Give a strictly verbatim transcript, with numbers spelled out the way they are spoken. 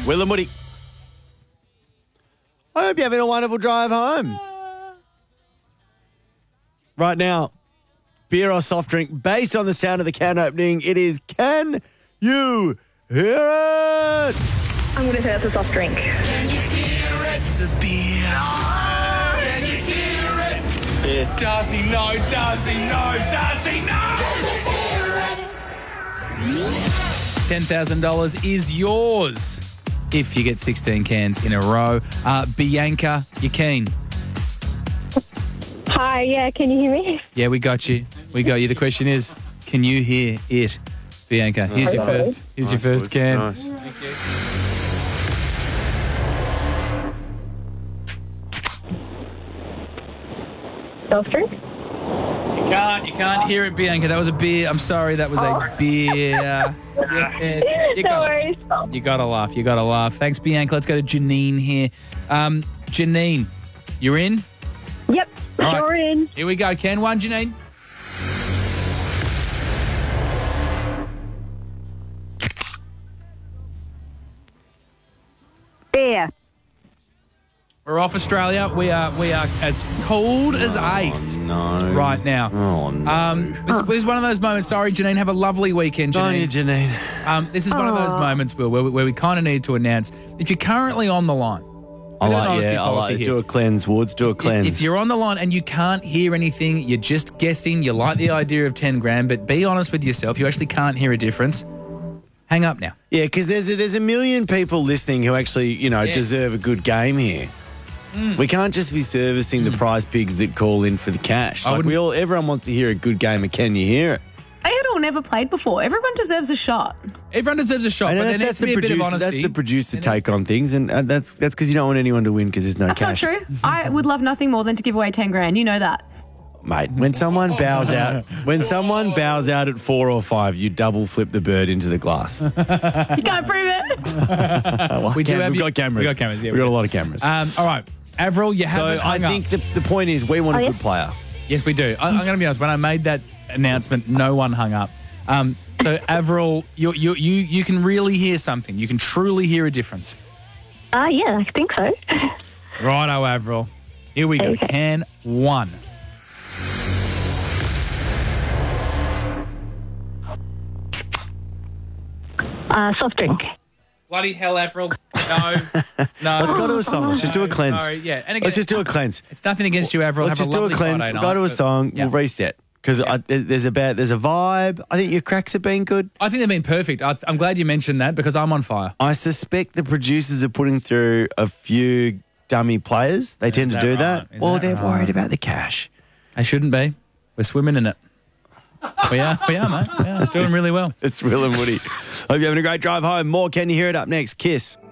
Will and Woody. I hope you're having a wonderful drive home. Right now, beer or soft drink based on the sound of the can opening. It is Can You Hear It? I'm going to say it's a soft drink. Can you hear it? It's a beer. No, can you hear it? Yeah. Does he know? Does he know? Does he know? ten thousand dollars is yours if you get sixteen cans in a row. Uh, Bianca, you keen? Hi, yeah, can you hear me? Yeah, we got you. We got you. The question is, can you hear it? Bianca, here's your Hello. first. Here's Nice, your first boys. can. Nice. Thank you. Soft drink? You can't, you can't hear it, Bianca. That was a beer. I'm sorry, that was a beer. Yeah, you No got worries. You gotta laugh. You gotta laugh. Thanks, Bianca. Let's go to Janine here. Um, Janine, you're in? Yep, All right. you're in. Here we go. Can one, Janine? Beer. We're off Australia. We are we are as cold as ice No. right now. Oh, no. Um, this, this is one of those moments. Sorry, Janine. Have a lovely weekend, Don't you, Janine. Janine? Um, this is one of those moments, Will, where we, where we kind of need to announce if you're currently on the line. I we do an like, honesty yeah, I policy like here. do a cleanse, Woods. Do a cleanse. If you're on the line and you can't hear anything, you're just guessing, you like the idea of ten grand, but be honest with yourself, you actually can't hear a difference, hang up now. Yeah, because there's a, there's a million people listening who actually, you know, Yeah. deserve a good game here. We can't just be servicing the prize pigs that call in for the cash. I Like wouldn't- we all, everyone wants to hear a good game of Can You Hear It? They had all never played before. Everyone deserves a shot. Everyone deserves a shot, I know but there that- needs to be a bit of producer, honesty. that's the producer take on things, and uh, that's that's because you don't want anyone to win because there's no That's cash. not true. I would love nothing more than to give away ten grand. You know that. Mate, when someone bows out, when someone bows out at four or five, you double flip the bird into the glass. You can't prove it. We do Cam- have we've you- got cameras. we got cameras, yeah, We've we got a do. lot of cameras. Um, all right, Avril, you so haven't I hung think up. the, the point is we want a Oh, good yes? player. Yes, we do. I, I'm going to be honest. When I made that announcement, no one hung up. Um, so, Avril, you, you you you can really hear something. You can truly hear a difference. Uh, yeah, I think so. Righto, Avril. Here we go. Okay. Can one. Uh, soft drink. Bloody hell, Avril. No. No. Let's go to a song. Let's just do a No, cleanse. Sorry, yeah. And again, Let's just do a cleanse. it's nothing against you, Avril. Let's Have just a do a lovely cleanse. Friday We'll go to a night, but- song. Yeah. We'll reset. Because there's a bad, there's a vibe. I think your cracks have been good. I think they've been perfect. I, I'm glad you mentioned that because I'm on fire. I suspect the producers are putting through a few dummy players. They tend to that do right? that. Is Well, that they're right? worried about the cash. They shouldn't be. We're swimming in it. We are. We are, mate. We are. Doing really well. It's Will and Woody. Hope you're having a great drive home. More Can You Hear It up next. Kiss.